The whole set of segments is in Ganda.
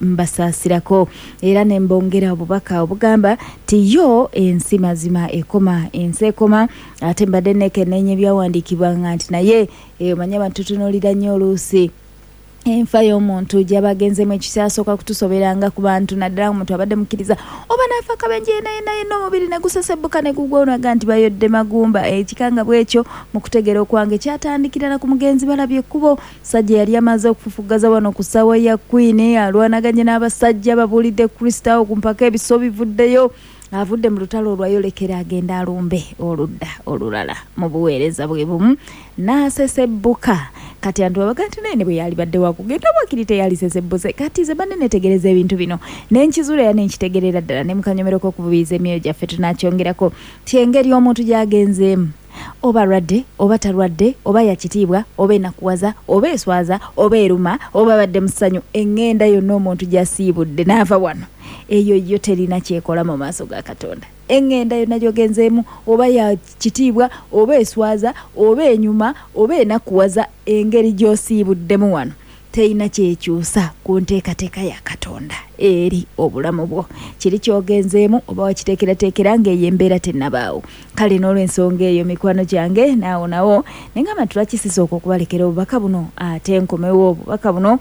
mbasaasirako era ne mbongera obubaka obugamba ti yo ensi mazima ekoma ensi ekoma ate mbadde nekenenye byawandiikibwa nti naye omanye abantu tutunuulira nnyo oluusi enfa y'omuntu gy'abagenzemu ekisasooka kutusoberanga ku bantu naddala omuntu abadde mukkiriza oba naafa akabenje yenna omubiri ne gusesebbuka ne gugwa onaga nti bayodde magumba ekikanga bwekyo mu kutegeera okwange kyatandikira na ku mugenzi balabye ekkubo sajja yali amaze okufufugaza wano ku ssaawa ya Queen alwanaganye n'abasajja babuulidde Kristo ku mpaka ebiso bivuddeyo avudde mu lutalo olwayolekera agenda alumbe oludda olulala mu buweereza bwe bumu n'asesebbuka kati antu abaga nti nene bwe yali badde wakugenda bwakirite yali sesebbuze kati ze banne netegereza ebintu bino n'enkizula ya n'enkitegerera ddala ne mukanyomerako okububiiza emyoyo gyaffe tunakyongerako tyengeri omuntu gyagenzeemu oba lwadde oba talwadde oba yakitiibwa oba enakuwaza oba eswaza oba eruma oba badde musanyu engenda yonna omuntu gyasiibudde n'ava wano eyo yo terina kyekola mu maaso ga Katonda engenda yonna gyogenzeemu oba yakitiibwa oba eswaza oba enyuma oba enakuwaza engeri gyosiibuddemu wano terina kyekyusa ku nteekateeka ya Katonda eri obulamu bwo kiri kyogenzeemu oba wakiteekerateekera ng'eyo embeera tennabaawo kale n'olw'ensonga eyo mikwano gyange naawo nawo nengamba tulakisisooka okubalekera obubaka buno ate nkomewo obubaka buno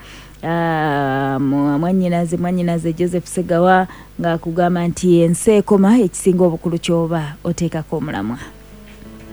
mwannyinaze Joseph Segawa ng'akugamba nti ensi ekoma ekisinga obukulu ky'oba oteekako omulamwa